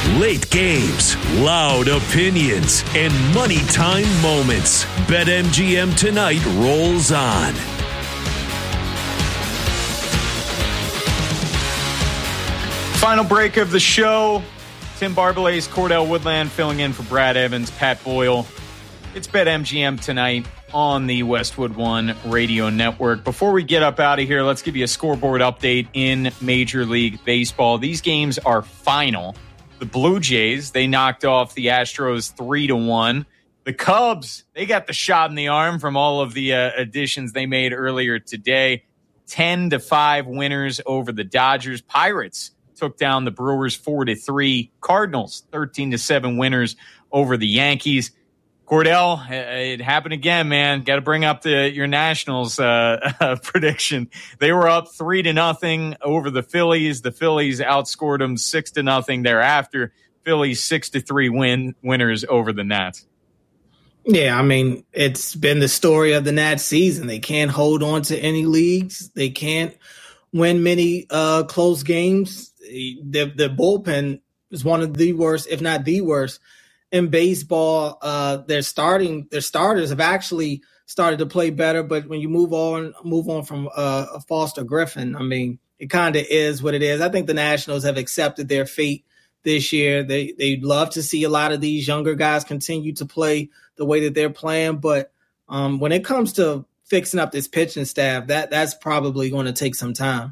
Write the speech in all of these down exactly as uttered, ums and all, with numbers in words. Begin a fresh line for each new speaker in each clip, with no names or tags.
Late games, loud opinions, and money time moments. BetMGM Tonight rolls on.
Final break of the show. Tim Barbalace, Cordell Woodland filling in for Brad Evans, Pat Boyle. It's BetMGM Tonight on the Westwood One Radio Network. Before we get up out of here, let's give you a scoreboard update in Major League Baseball. These games are final. The Blue Jays, they knocked off the Astros three to one. The Cubs, they got the shot in the arm from all of the uh, additions they made earlier today. ten to five winners over the Dodgers. Pirates took down the Brewers four to three. Cardinals, thirteen to seven winners over the Yankees. Cordell, it happened again, man. Got to bring up the your Nationals uh, uh, prediction. They were up three to nothing over the Phillies. The Phillies outscored them six to nothing thereafter. Phillies six to three win winners over the Nats.
Yeah, I mean, it's been the story of the Nats season. They can't hold on to any leagues. They can't win many uh, close games. The, the bullpen is one of the worst, if not the worst, in baseball. Uh, their starting, their starters have actually started to play better. But when you move on, move on from uh, Foster Griffin, I mean, it kind of is what it is. I think the Nationals have accepted their fate this year. They they'd love to see a lot of these younger guys continue to play the way that they're playing. But um, when it comes to fixing up this pitching staff, that that's probably going to take some time.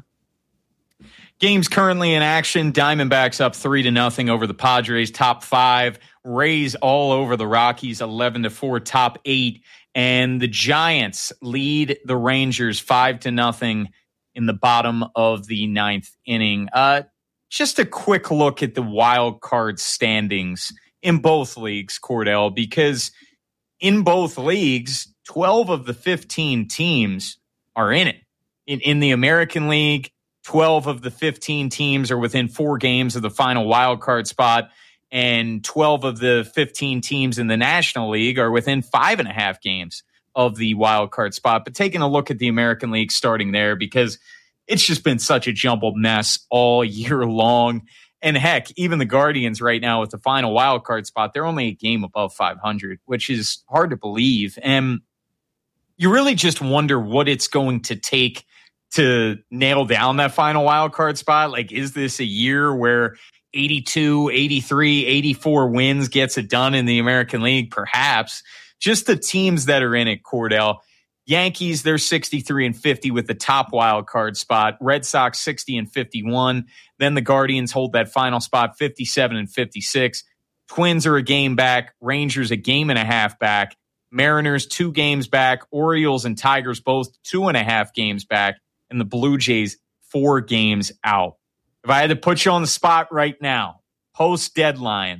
Games currently in action. Diamondbacks up three to nothing over the Padres. Top five. Rays all over the Rockies, eleven to four. Top eight, and the Giants lead the Rangers five to nothing in the bottom of the ninth inning. Uh, just a quick look at the wild card standings in both leagues, Cordell, because in both leagues, twelve of the fifteen teams are in it. In, in the American League, twelve of the fifteen teams are within four games of the final wild card spot, and twelve of the fifteen teams in the National League are within five and a half games of the wild card spot. But taking a look at the American League starting there, because it's just been such a jumbled mess all year long. And heck, even the Guardians right now with the final wild card spot, they're only a game above five hundred, which is hard to believe. And you really just wonder what it's going to take to nail down that final wild card spot. Like, is this a year where eighty-two, eighty-three, eighty-four wins gets it done in the American League? Perhaps. Just the teams that are in it, Cordell. Yankees, they're sixty-three and fifty with the top wild card spot. Red Sox sixty and fifty-one. Then the Guardians hold that final spot fifty-seven and fifty-six. Twins are a game back. Rangers a game and a half back. Mariners two games back. Orioles and Tigers both two and a half games back. And the Blue Jays four games out. If I had to put you on the spot right now, post deadline,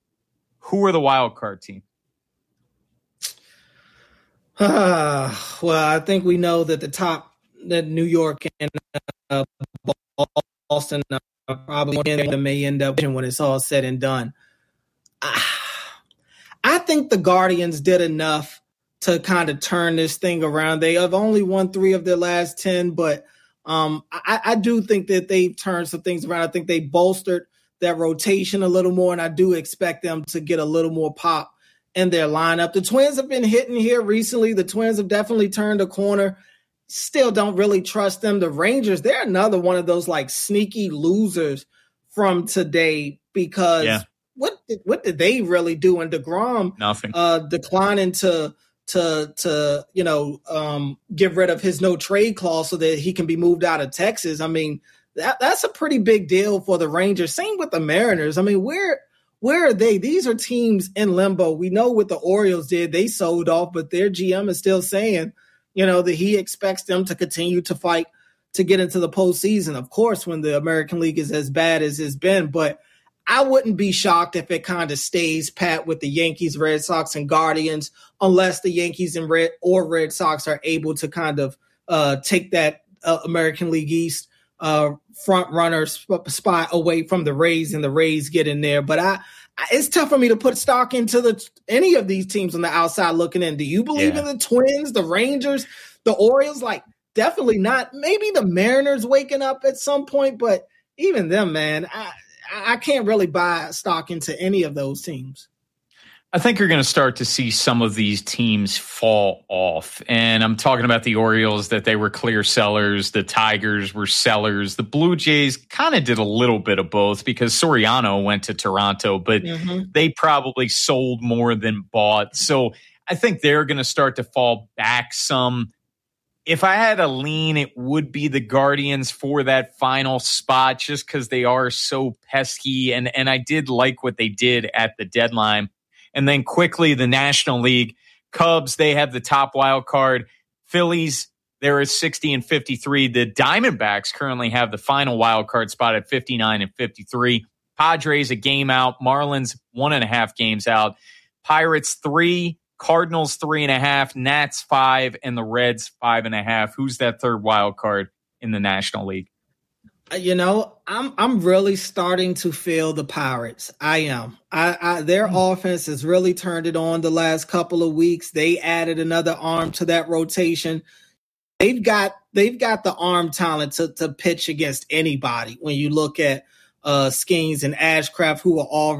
who are the wild card team?
Uh, well, I think we know that the top, that New York and uh, Boston are probably may end up when it's all said and done. I, I think the Guardians did enough to kind of turn this thing around. They have only won three of their last ten, but um, I, I do think that they've turned some things around. I think they bolstered that rotation a little more, and I do expect them to get a little more pop in their lineup. The Twins have been hitting here recently. The Twins have definitely turned a corner. Still don't really trust them. The Rangers, they're another one of those like sneaky losers from today because yeah. what did, what did they really do? And DeGrom
Nothing.
Uh, declining to to to you know um, get rid of his no trade clause so that he can be moved out of Texas. I mean, that that's a pretty big deal for the Rangers. Same with the Mariners. I mean, where where are they? These are teams in limbo. We know what the Orioles did. They sold off, but their G M is still saying, you know, that he expects them to continue to fight to get into the postseason. Of course, when the American League is as bad as it's been, but I wouldn't be shocked if it kind of stays pat with the Yankees, Red Sox, and Guardians, unless the Yankees and Red or Red Sox are able to kind of uh, take that uh, American League East uh, front runner sp- spot away from the Rays, and the Rays get in there. But I, I, it's tough for me to put stock into the any of these teams on the outside looking in. Do you believe yeah. in the Twins, the Rangers, the Orioles? Like, definitely not. Maybe the Mariners waking up at some point, but even them, man, I, I can't really buy stock into any of those teams.
I think you're going to start to see some of these teams fall off. And I'm talking about the Orioles, that they were clear sellers. The Tigers were sellers. The Blue Jays kind of did a little bit of both because Soriano went to Toronto, but mm-hmm. they probably sold more than bought. So I think they're going to start to fall back some. If I had a lean, it would be the Guardians for that final spot just because they are so pesky. And, and I did like what they did at the deadline. And then quickly, the National League, Cubs, they have the top wild card. Phillies, they're at sixty and fifty-three. The Diamondbacks currently have the final wild card spot at fifty-nine and fifty-three. Padres, a game out. Marlins, one and a half games out. Pirates, three. Cardinals, three and a half. Nats, five. And the Reds, five and a half. Who's that third wild card in the National League?
You know, I'm I'm really starting to feel the Pirates. I am. I, I their mm. offense has really turned it on the last couple of weeks. They added another arm to that rotation. They've got they've got the arm talent to to pitch against anybody. When you look at uh, Skeens and Ashcraft, who are all